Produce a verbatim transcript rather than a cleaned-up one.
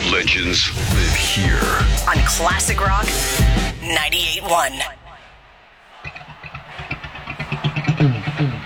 Legends live here on Classic Rock ninety-eight point one.